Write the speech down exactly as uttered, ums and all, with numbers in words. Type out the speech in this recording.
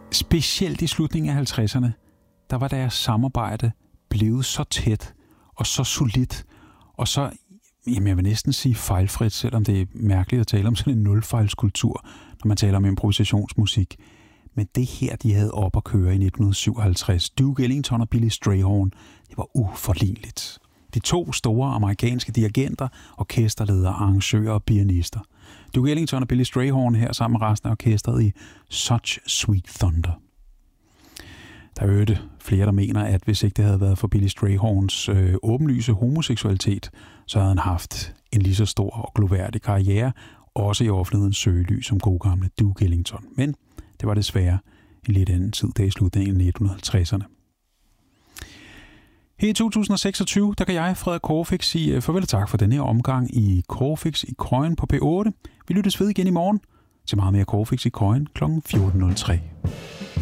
specielt i slutningen af halvtredserne, der var deres samarbejde blevet så tæt og så solidt og så, jamen jeg vil næsten sige fejlfrit, selvom det er mærkeligt at tale om sådan en nulfejlskultur, når man taler om improvisationsmusik. Men det her, de havde op at køre i nitten syvoghalvtreds, Duke Ellington og Billy Strayhorn, det var uforligneligt. De to store amerikanske dirigenter, orkesterledere, arrangører og pianister. Duke Ellington og Billy Strayhorn her sammen med resten af orkestret i Such Sweet Thunder. Der er jo flere, der mener, at hvis ikke det havde været for Billy Strayhorns øh, åbenlyse homoseksualitet, så havde han haft en lige så stor og gloværdig karriere, også i offentlighedens søgelys som god gamle Duke Ellington. Men det var desværre en lidt anden tid, der i slutningen af nitten halvtredserne. Her i to tusind seksogtyve, der kan jeg, Frederik Corfix, sige farvel og tak for denne her omgang i Corfix i Krøjen på P otte. Vi lyttes ved igen i morgen til meget mere Corfix i Krøjen kl. fjorten nul tre.